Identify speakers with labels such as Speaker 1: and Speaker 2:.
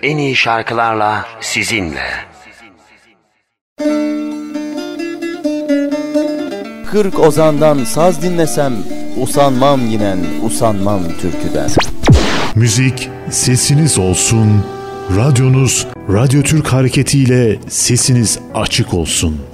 Speaker 1: en iyi şarkılarla sizinle.
Speaker 2: 40 ozandan saz dinlesem, usanmam yinen, usanmam türküden.
Speaker 3: Müzik sesiniz olsun, radyonuz Radyo Türk hareketiyle sesiniz açık olsun.